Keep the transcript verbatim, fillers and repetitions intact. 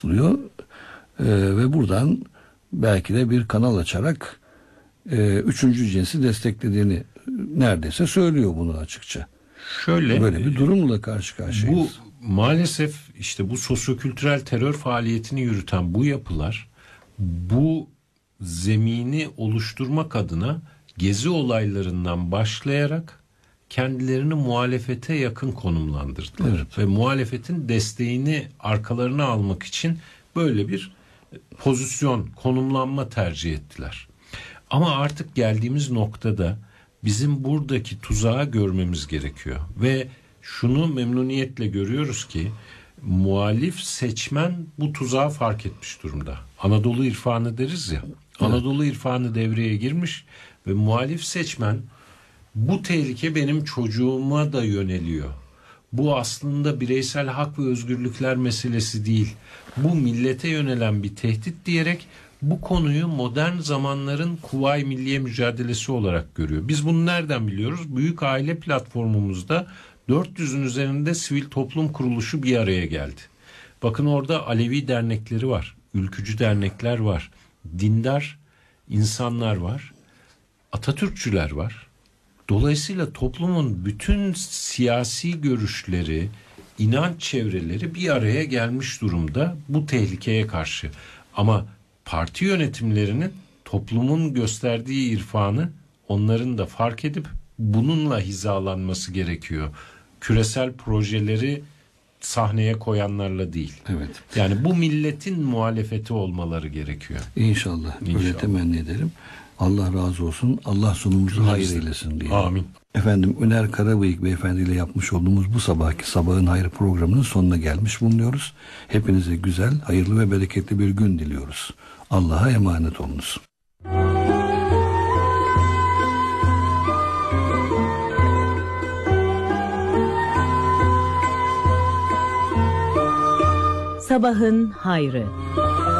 oluyor e, ve buradan belki de bir kanal açarak e, üçüncü cinsi desteklediğini neredeyse söylüyor bunu açıkça. Şöyle böyle bir durumla karşı karşıyayız. Bu maalesef işte bu sosyokültürel terör faaliyetini yürüten bu yapılar bu zemini oluşturmak adına gezi olaylarından başlayarak kendilerini muhalefete yakın konumlandırdılar. Evet. Ve muhalefetin desteğini arkalarına almak için böyle bir pozisyon, konumlanma tercih ettiler. Ama artık geldiğimiz noktada bizim buradaki tuzağı görmemiz gerekiyor. Ve şunu memnuniyetle görüyoruz ki muhalif seçmen bu tuzağı fark etmiş durumda. Anadolu irfanı deriz ya. Evet. Anadolu irfanı devreye girmiş ve muhalif seçmen bu tehlike benim çocuğuma da yöneliyor. Bu aslında bireysel hak ve özgürlükler meselesi değil. Bu millete yönelen bir tehdit diyerek bu konuyu modern zamanların Kuvayi Milliye mücadelesi olarak görüyor. Biz bunu nereden biliyoruz? Büyük Aile platformumuzda dört yüzün üzerinde sivil toplum kuruluşu bir araya geldi. Bakın orada Alevi dernekleri var, ülkücü dernekler var, dindar insanlar var, Atatürkçüler var. Dolayısıyla toplumun bütün siyasi görüşleri, inanç çevreleri bir araya gelmiş durumda bu tehlikeye karşı. Ama parti yönetimlerinin toplumun gösterdiği irfanı onların da fark edip bununla hizalanması gerekiyor. Küresel projeleri sahneye koyanlarla değil. Evet. Yani bu milletin muhalefeti olmaları gerekiyor. İnşallah. İnşallah. Öyle temenni ederim. Allah razı olsun. Allah sonumuzu hayır eylesin diye. Amin. Efendim Öner Karabıyık Beyefendi ile yapmış olduğumuz bu sabahki Sabahın Hayrı programının sonuna gelmiş bulunuyoruz. Hepinize güzel, hayırlı ve bereketli bir gün diliyoruz. Allah'a emanet olunuz. Sabahın Hayrı.